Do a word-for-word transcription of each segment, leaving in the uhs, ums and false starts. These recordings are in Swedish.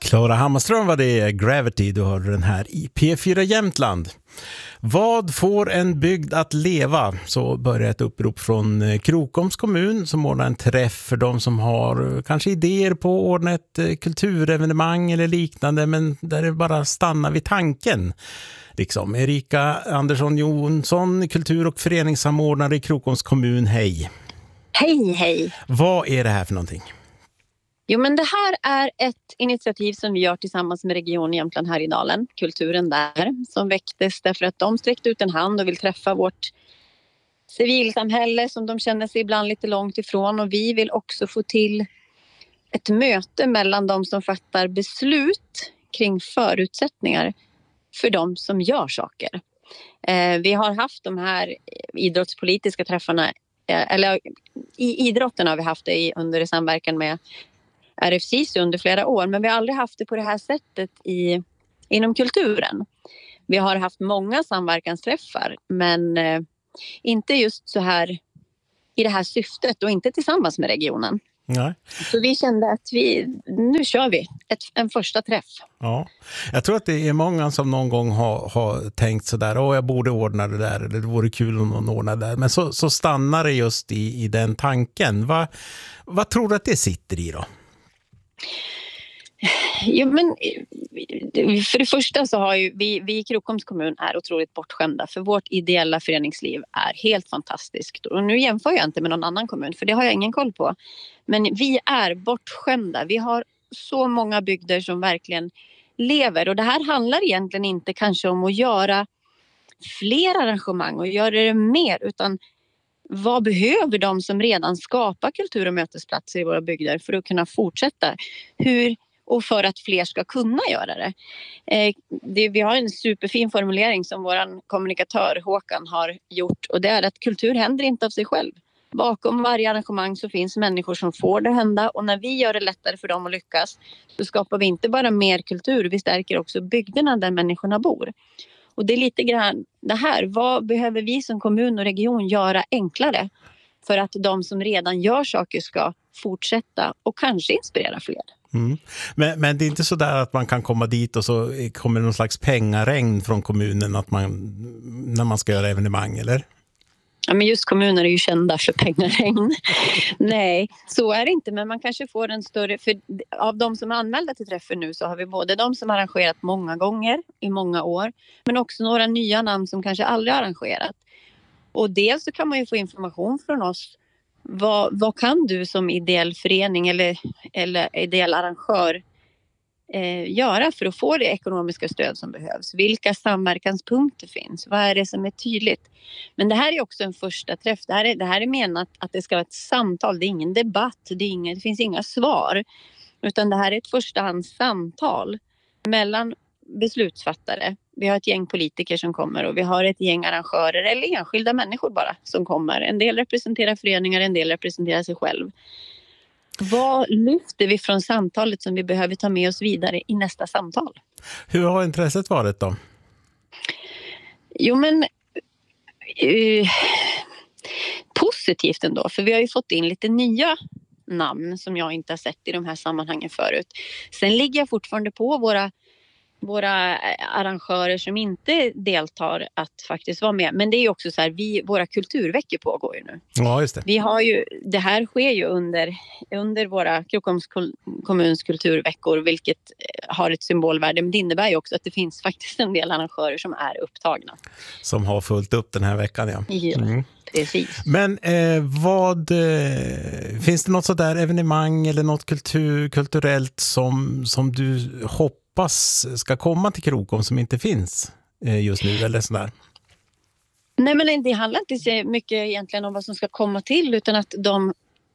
Klara Hammarström var det, Gravity, du hörde den här i P fyra Jämtland. Vad får en bygd att leva? Så börjar ett upprop från Krokoms kommun som ordnar en träff för de som har kanske idéer på att ordna ett kulturevenemang eller liknande, men där det bara stannar vid tanken. Liksom. Erika Andersson Jonsson, kultur- och föreningssamordnare i Krokoms kommun, hej. Hej, hej. Vad är det här för någonting? Jo, men det här är ett initiativ som vi gör tillsammans med Region Jämtland Härjedalen, kulturen där, som väcktes därför att de sträckte ut en hand och vill träffa vårt civilsamhälle som de känner sig ibland lite långt ifrån, och vi vill också få till ett möte mellan de som fattar beslut kring förutsättningar för de som gör saker. Eh, vi har haft de här idrottspolitiska träffarna, eh, eller i idrotten har vi haft det i, under samverkan med R F C I under flera år, men vi har aldrig haft det på det här sättet i, inom kulturen. Vi har haft många samverkansträffar, men eh, inte just så här i det här syftet och inte tillsammans med regionen. Nej. Så vi kände att vi, nu kör vi ett, en första träff. Ja, jag tror att det är många som någon gång har, har tänkt sådär, åh jag borde ordna det där, eller det vore kul om någon ordnar det där. Men så, så stannar det just i, i den tanken. Va, vad tror du att det sitter i då? Jo, men för det första så har ju vi, vi i Krokoms kommun är otroligt bortskämda, för vårt ideella föreningsliv är helt fantastiskt. Och nu jämför jag inte med någon annan kommun, för det har jag ingen koll på. Men vi är bortskämda. Vi har så många bygder som verkligen lever. Och det här handlar egentligen inte kanske om att göra fler arrangemang och göra det mer, utan vad behöver de som redan skapar kultur- och mötesplatser i våra bygder för att kunna fortsätta? Hur, och för att fler ska kunna göra det. Eh, det. Vi har en superfin formulering som vår kommunikatör Håkan har gjort, och det är att kultur händer inte av sig själv. Bakom varje arrangemang så finns människor som får det hända, och när vi gör det lättare för dem att lyckas så skapar vi inte bara mer kultur, vi stärker också bygderna där människorna bor. Och det är lite grann det här, vad behöver vi som kommun och region göra enklare för att de som redan gör saker ska fortsätta och kanske inspirera fler. Mm. Men, men det är inte så där att man kan komma dit och så kommer det någon slags pengaregn från kommunen att man, när man ska göra evenemang, eller? Ja, men just kommuner är ju kända för pengaregn. Nej, så är det inte. Men man kanske får en större... För av de som är anmälda till träffen nu så har vi både de som har arrangerat många gånger i många år, men också några nya namn som kanske aldrig har arrangerat. Och dels så kan man ju få information från oss. Vad, vad kan du som ideell förening eller, eller ideell arrangör eh, göra för att få det ekonomiska stöd som behövs? Vilka samverkanspunkter finns? Vad är det som är tydligt? Men det här är också en första träff. Det här är, det här är menat att det ska vara ett samtal. Det är ingen debatt. Det, är ingen, det finns inga svar. Utan det här är ett förstahandssamtal mellan beslutsfattare. Vi har ett gäng politiker som kommer, och vi har ett gäng arrangörer eller enskilda människor bara som kommer. En del representerar föreningar, en del representerar sig själv. Vad lyfter vi från samtalet som vi behöver ta med oss vidare i nästa samtal? Hur har intresset varit då? Jo, men eh, positivt ändå, för vi har ju fått in lite nya namn som jag inte har sett i de här sammanhangen förut. Sen ligger jag fortfarande på våra våra arrangörer som inte deltar att faktiskt vara med. Men det är ju också så här, vi, våra kulturveckor pågår ju nu. Ja, just det. Vi har ju, det här sker ju under, under våra Krokoms kommuns kulturveckor, vilket har ett symbolvärde. Men det innebär ju också att det finns faktiskt en del arrangörer som är upptagna. Som har fullt upp den här veckan, ja. Ja, mm. Precis. Men eh, vad... Eh, finns det något sådär evenemang eller något kultur, kulturellt som, som du hoppas ska komma till Krokom som inte finns just nu eller sådär? Nej, men det handlar inte så mycket egentligen om vad som ska komma till, utan att de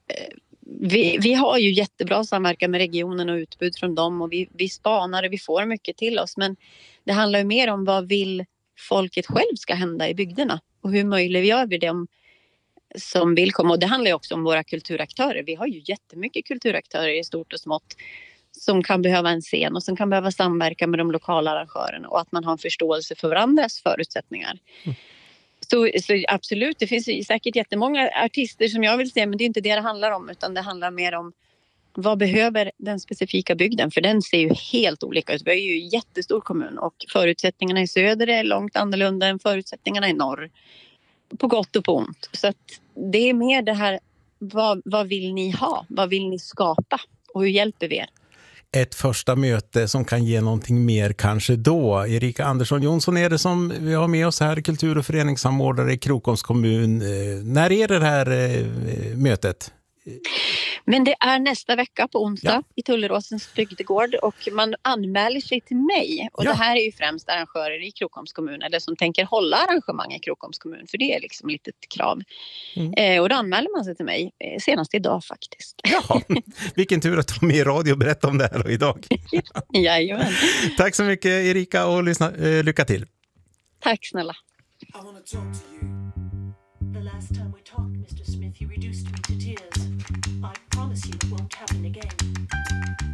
vi, vi har ju jättebra samverkan med regionen och utbud från dem, och vi, vi spanar och vi får mycket till oss, men det handlar ju mer om vad vill folket själv ska hända i bygderna och hur möjliggör vi dem som vill komma. Och det handlar ju också om våra kulturaktörer. Vi har ju jättemycket kulturaktörer i stort och smått som kan behöva en scen och som kan behöva samverka med de lokala arrangörerna, och att man har en förståelse för varandras förutsättningar. Mm. Så, så absolut, det finns säkert jättemånga artister som jag vill se, men det är inte det det handlar om, utan det handlar mer om Vad behöver den specifika bygden? För den ser ju helt olika ut. Vi är ju en jättestor kommun och förutsättningarna i söder är långt annorlunda än förutsättningarna i norr. På gott och på ont. Så att det är mer det här, vad, vad vill ni ha? Vad vill ni skapa? Och hur hjälper vi er? Ett första möte som kan ge någonting mer kanske då. Erika Andersson Jonsson är det som vi har med oss här, kultur- och föreningssamordnare i Krokoms kommun. Eh, när är det här eh, mötet? Men det är nästa vecka på onsdag Ja. i Tulleråsens bygdegård och man anmäler sig till mig. Och Ja. det här är ju främst arrangörer i Krokoms kommun eller som tänker hålla arrangemang i Krokoms kommun. För det är liksom lite ett krav. Mm. Eh, och då anmäler man sig till mig eh, senast idag faktiskt. Ja, vilken tur att du var med i radio och berätta om det här idag. Jajamän. Tack så mycket Erika och lyssna, eh, lycka till. Tack snälla. I want to talk to you. The last time we talked, Mister Smith, you reduced me to tears. I promise you it won't happen again.